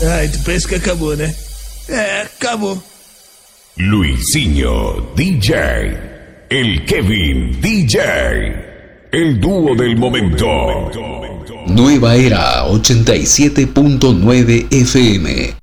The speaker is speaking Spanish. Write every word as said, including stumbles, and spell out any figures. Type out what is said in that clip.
Ai, tu pensa que acabou, né? É, acabou. Luisinho D J, el Kevin D J, el dúo del momento. Nueva Era ochenta y siete punto nueve F M.